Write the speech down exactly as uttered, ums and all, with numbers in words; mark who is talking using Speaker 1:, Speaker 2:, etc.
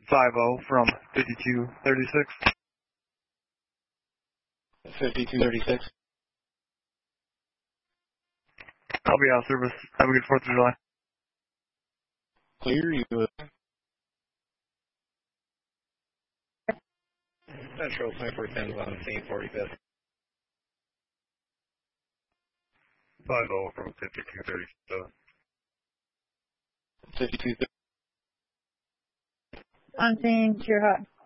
Speaker 1: five oh from fifty-two thirty-six.
Speaker 2: fifty-two thirty-six.
Speaker 1: I'll be out of service. Have a good fourth of July.
Speaker 2: Clear you.
Speaker 3: Central twenty-four ten seventeen forty-fifth. five oh from fifty-two thirty-seven.
Speaker 2: fifty-two thirty.
Speaker 4: I'm seeing Cure Hot.